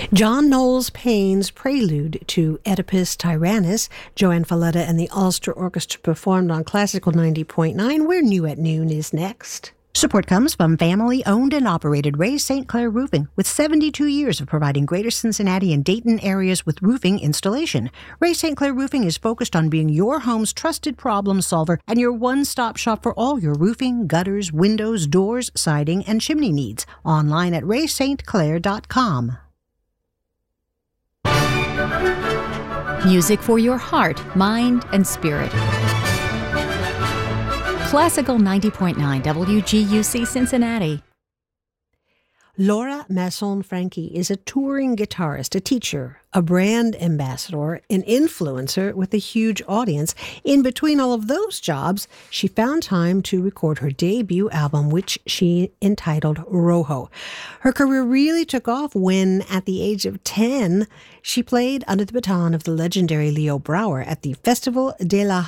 John Knowles Payne's prelude to Oedipus Tyrannus, Joanne Falletta and the Ulster Orchestra performed on Classical 90.9, where New at Noon is next. Support comes from family-owned and operated Ray St. Clair Roofing, with 72 years of providing Greater Cincinnati and Dayton areas with roofing installation. Ray St. Clair Roofing is focused on being your home's trusted problem solver and your one-stop shop for all your roofing, gutters, windows, doors, siding, and chimney needs. Online at raystclair.com. Music for your heart, mind, and spirit. Classical 90.9 WGUC Cincinnati. Laura Masson-Franchi is a touring guitarist, a teacher, a brand ambassador, an influencer with a huge audience. In between all of those jobs, she found time to record her debut album, which she entitled Rojo. Her career really took off when, at the age of 10, she played under the baton of the legendary Leo Brouwer at the Festival de la